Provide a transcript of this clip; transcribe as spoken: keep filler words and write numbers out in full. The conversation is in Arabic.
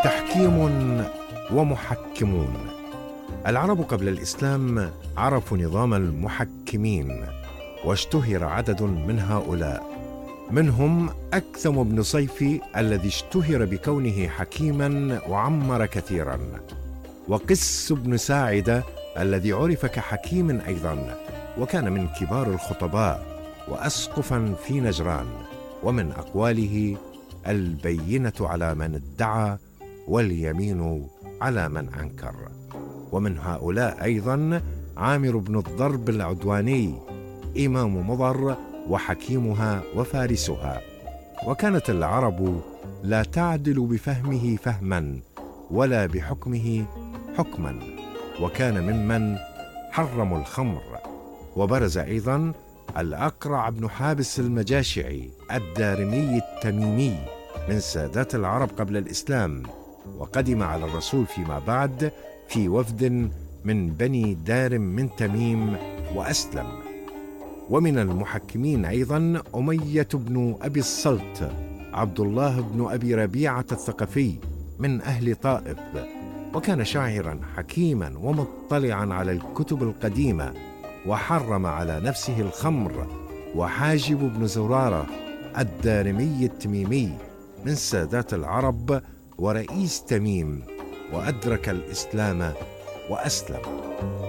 تحكيم ومحكمون. العرب قبل الإسلام عرفوا نظام المحكمين، واشتهر عدد من هؤلاء، منهم أكثم بن صيفي الذي اشتهر بكونه حكيما وعمر كثيرا، وقس بن ساعدة الذي عرف كحكيم أيضا، وكان من كبار الخطباء وأسقفا في نجران، ومن أقواله: البينة على من ادعى واليمين على من أنكر. ومن هؤلاء أيضا عامر بن الضرب العدواني، إمام مضر وحكيمها وفارسها. وكانت العرب لا تعدل بفهمه فهما ولا بحكمه حكما، وكان ممن حرموا الخمر. وبرز أيضا الأقرع بن حابس المجاشعي الدارمي التميمي من سادات العرب قبل الإسلام، وقدم على الرسول فيما بعد في وفد من بني دارم من تميم وأسلم. ومن المحكمين أيضا أمية بن أبي الصلت عبد الله بن أبي ربيعة الثقفي من أهل طائف، وكان شاعرا حكيما ومطلعا على الكتب القديمة، وحرم على نفسه الخمر. وحاجب بن زرارة الدارمي التميمي من سادات العرب ورئيس تميم، وأدرك الإسلام وأسلم.